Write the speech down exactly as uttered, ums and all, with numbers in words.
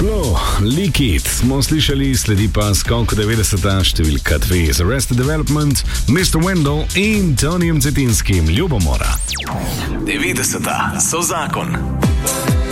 Flow, Liquid smo slišali, sledi pa skok devetdeseta, številka dve z Arrested Development, mister Wendell in Tonijem Cetinskim, Ljubomora. devetdeseta so zakon.